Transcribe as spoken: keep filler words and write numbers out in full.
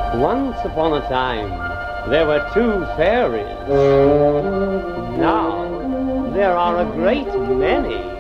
Once upon a time, there were two fairies. Now, there are a great many.